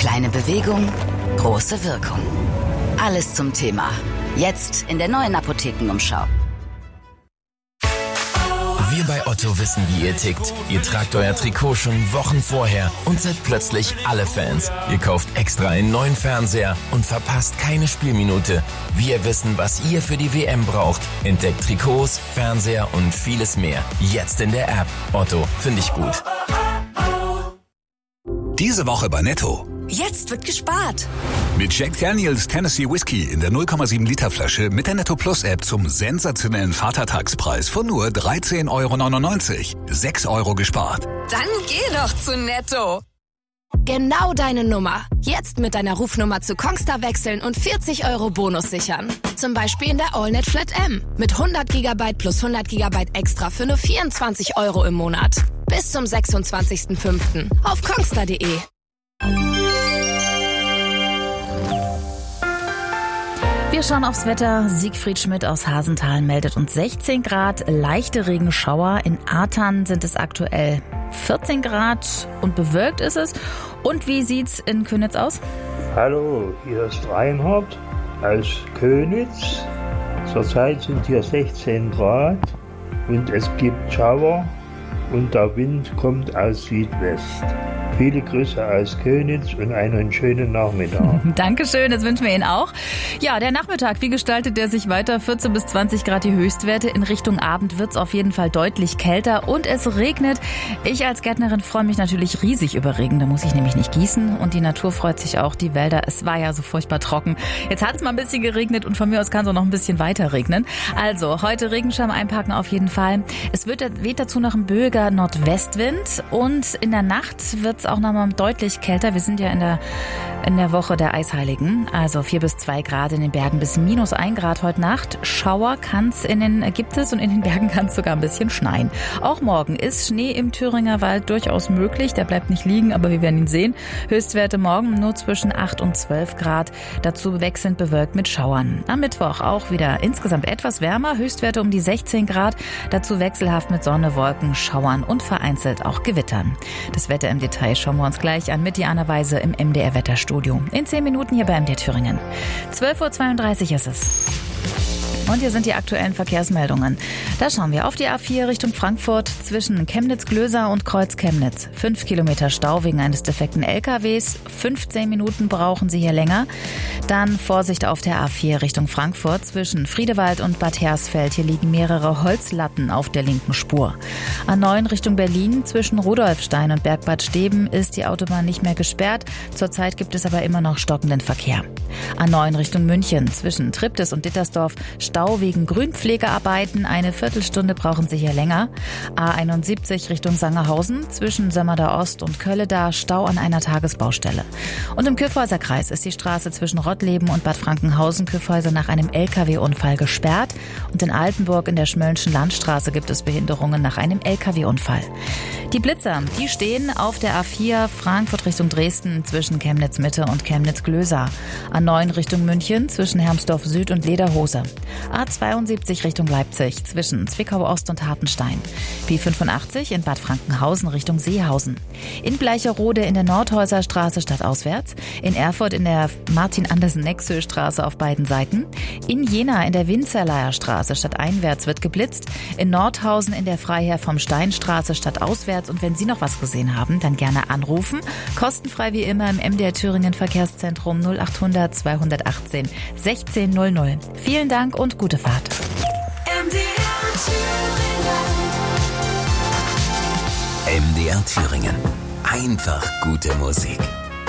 Kleine Bewegung, große Wirkung. Alles zum Thema. Jetzt in der neuen Apothekenumschau. Wir bei Otto wissen, wie ihr tickt. Ihr tragt euer Trikot schon Wochen vorher und seid plötzlich alle Fans. Ihr kauft extra einen neuen Fernseher und verpasst keine Spielminute. Wir wissen, was ihr für die WM braucht. Entdeckt Trikots, Fernseher und vieles mehr. Jetzt in der App. Otto, finde ich gut. Diese Woche bei Netto. Jetzt wird gespart. Mit Jack Daniels Tennessee Whiskey in der 0,7 Liter Flasche mit der Netto Plus App zum sensationellen Vatertagspreis von nur 13,99 €. 6 € gespart. Dann geh doch zu Netto. Genau deine Nummer. Jetzt mit deiner Rufnummer zu Kongstar wechseln und 40 € Bonus sichern. Zum Beispiel in der AllNet Flat M. Mit 100 GB plus 100 GB extra für nur 24 € im Monat. Bis zum 26.05. auf kongstar.de. Wir schauen aufs Wetter. Siegfried Schmidt aus Hasenthal meldet uns 16 Grad, leichte Regenschauer. In Artern sind es aktuell 14 Grad und bewölkt ist es. Und wie sieht's in Könitz aus? Hallo, hier ist Reinhard aus Könitz. Zurzeit sind hier 16 Grad und es gibt Schauer und der Wind kommt aus Südwest. Viele Grüße aus Könitz und einen schönen Nachmittag. Dankeschön, das wünschen wir Ihnen auch. Ja, der Nachmittag, wie gestaltet der sich weiter? 14 bis 20 Grad die Höchstwerte. In Richtung Abend wird es auf jeden Fall deutlich kälter und es regnet. Ich als Gärtnerin freue mich natürlich riesig über Regen. Da muss ich nämlich nicht gießen und die Natur freut sich auch, die Wälder. Es war ja so furchtbar trocken. Jetzt hat es mal ein bisschen geregnet und von mir aus kann es auch noch ein bisschen weiter regnen. Also, heute Regenschirm einpacken auf jeden Fall. Es weht dazu noch ein böiger Nordwestwind und in der Nacht wird es auch nochmal deutlich kälter. Wir sind ja in der Woche der Eisheiligen. Also 4 bis 2 Grad in den Bergen bis minus 1 Grad heute Nacht. Schauer gibt es und in den Bergen kann es sogar ein bisschen schneien. Auch morgen ist Schnee im Thüringer Wald durchaus möglich. Der bleibt nicht liegen, aber wir werden ihn sehen. Höchstwerte morgen nur zwischen 8 und 12 Grad. Dazu wechselnd bewölkt mit Schauern. Am Mittwoch auch wieder insgesamt etwas wärmer. Höchstwerte um die 16 Grad. Dazu wechselhaft mit Sonne, Wolken, Schauern und vereinzelt auch Gewittern. Das Wetter im Detail schauen wir uns gleich an mit Diana Weise im MDR-Wetterstudio. In 10 Minuten hier bei MDR Thüringen. 12:32 Uhr ist es. Und hier sind die aktuellen Verkehrsmeldungen. Da schauen wir auf die A4 Richtung Frankfurt zwischen Chemnitz-Glöser und Kreuz-Chemnitz. 5 Kilometer Stau wegen eines defekten LKWs. 15 Minuten brauchen Sie hier länger. Dann Vorsicht auf der A4 Richtung Frankfurt zwischen Friedewald und Bad Hersfeld. Hier liegen mehrere Holzlatten auf der linken Spur. A9 Richtung Berlin zwischen Rudolfstein und Bergbad Steben ist die Autobahn nicht mehr gesperrt. Zurzeit gibt es aber immer noch stockenden Verkehr. A9 Richtung München zwischen Triptis und Dittersdorf. Stau wegen Grünpflegearbeiten. Eine Viertelstunde brauchen Sie hier länger. A71 Richtung Sangerhausen zwischen Sömmerda Ost und Kölleda. Stau an einer Tagesbaustelle. Und im Kyffhäuser Kreis ist die Straße zwischen Rottleben und Bad Frankenhausen-Kyffhäuser nach einem LKW-Unfall gesperrt. Und in Altenburg in der Schmöllnschen Landstraße gibt es Behinderungen nach einem LKW-Unfall. Die Blitzer, die stehen auf der A4 Frankfurt Richtung Dresden zwischen Chemnitz Mitte und Chemnitz Glöser. A9 Richtung München zwischen Hermsdorf Süd und Lederhose. A72 Richtung Leipzig zwischen Zwickau Ost und Hartenstein. B85 in Bad Frankenhausen Richtung Seehausen. In Bleicherode in der Nordhäuser Straße stadtauswärts. In Erfurt in der Martin-Andersen-Nexö-Straße auf beiden Seiten. In Jena in der Winzerleier Straße stadteinwärts wird geblitzt. In Nordhausen in der Freiherr vom Stein-Straße stadtauswärts. Und wenn Sie noch was gesehen haben, dann gerne anrufen. Kostenfrei wie immer im MDR Thüringen Verkehrszentrum 0800 218 1600. Vielen Dank und gute Fahrt. MDR Thüringen. Einfach gute Musik.